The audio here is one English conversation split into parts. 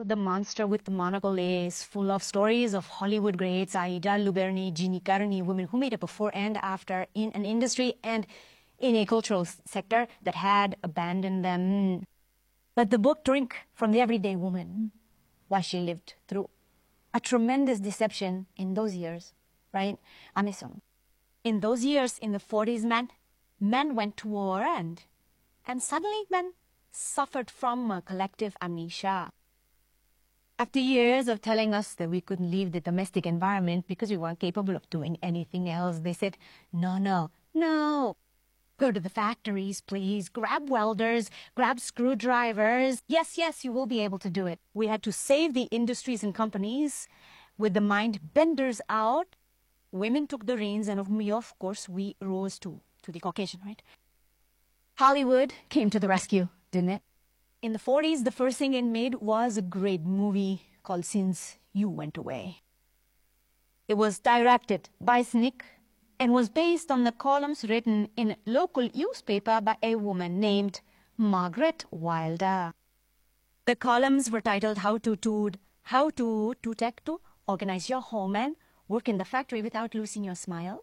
The Monster with the Monocle is full of stories of Hollywood greats, Aida Luberni, Jeannie Carney, women who made a before and after in an industry and in a cultural sector that had abandoned them. But the book Drink from the Everyday Woman, why she lived through a tremendous deception in those years, right? Amazon. In those years, in the 40s, men went to war and suddenly men suffered from a collective amnesia. After years of telling us that we couldn't leave the domestic environment because we weren't capable of doing anything else, they said, no. Go to the factories, please. Grab welders, grab screwdrivers. Yes, you will be able to do it. We had to save the industries and companies with the mind benders out. Women took the reins, and of course, we rose to the Caucasian, right? Hollywood came to the rescue, didn't it? In the 40s, the first thing it made was a great movie called Since You Went Away. It was directed by Snick and was based on the columns written in a local newspaper by a woman named Margaret Wilder. The columns were titled How to organize your home and work in the factory without losing your smile.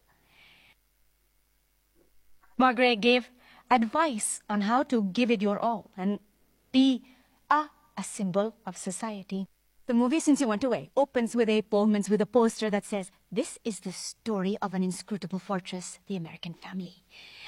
Margaret gave advice on how to give it your all and be a symbol of society. The movie Since You Went Away opens with a poster that says, "This is the story of an inscrutable fortress, the American family."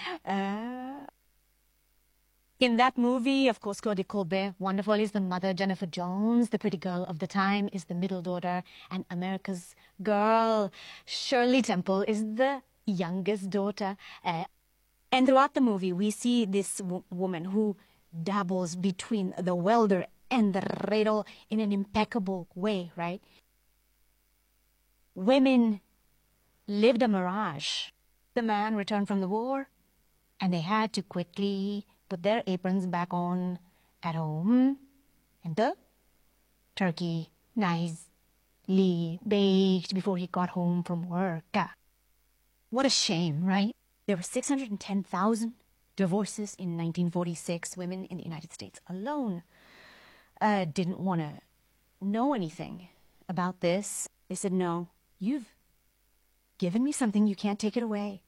In that movie, of course, Claudette Colbert, wonderful, is the mother. Jennifer Jones, the pretty girl of the time, is the middle daughter. And America's girl, Shirley Temple, is the youngest daughter. And throughout the movie, we see this woman who dabbles between the welder and the radle in an impeccable way, right? Women lived a mirage. The man returned from the war, and they had to quickly put their aprons back on at home, and the turkey nicely baked before he got home from work. What a shame, right? There were 610,000 divorces in 1946. Women in the United States alone didn't want to know anything about this. They said, "No, you've given me something, you can't take it away."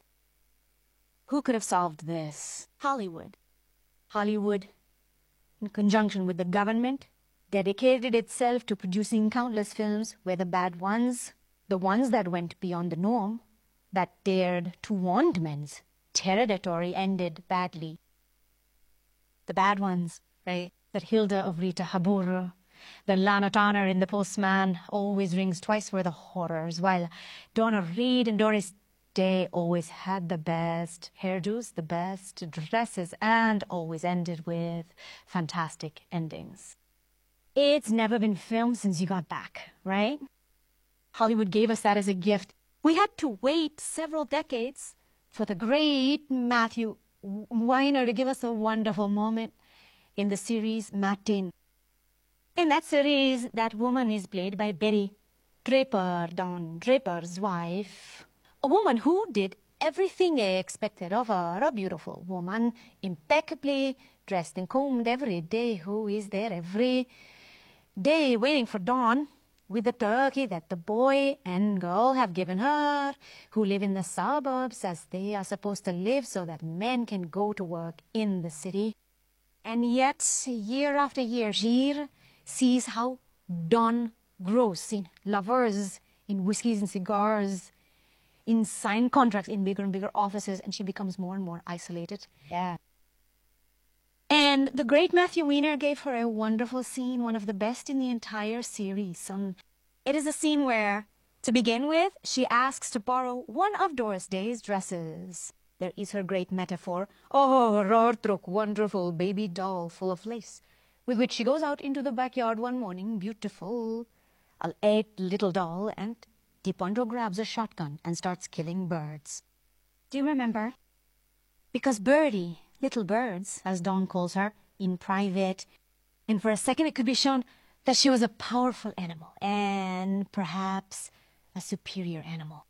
Who could have solved this? Hollywood. Hollywood, in conjunction with the government, dedicated itself to producing countless films where the bad ones, the ones that went beyond the norm, that dared to want men's territory, ended badly. The bad ones, right? That Hilda of Rita Habur, the Lana Turner in The Postman always rings twice for the horrors, while Donna Reed and Doris Day always had the best hairdos, the best dresses, and always ended with fantastic endings. It's never been filmed since you got back, right? Hollywood gave us that as a gift. We had to wait several decades for the great Matthew Weiner to give us a wonderful moment in the series Martin. In that series, that woman is played by Betty Draper, Don Draper's wife. A woman who did everything expected of her, a beautiful woman, impeccably dressed and combed every day, who is there every day waiting for dawn with the turkey that the boy and girl have given her, who live in the suburbs as they are supposed to live so that men can go to work in the city. And yet, year after year, she sees how dawn grows in lovers, in whiskeys and cigars, in signed contracts, in bigger and bigger offices, and she becomes more and more isolated. Yeah. And the great Matthew Weiner gave her a wonderful scene, one of the best in the entire series. It is a scene where, to begin with, she asks to borrow one of Doris Day's dresses. There is her great metaphor, "Oh, Rortruk, wonderful baby doll full of lace," with which she goes out into the backyard one morning, beautiful, a little doll, and DePondro grabs a shotgun and starts killing birds. Do you remember? Because Birdie, little birds, as Dawn calls her, in private, and for a second it could be shown that she was a powerful animal, and perhaps a superior animal.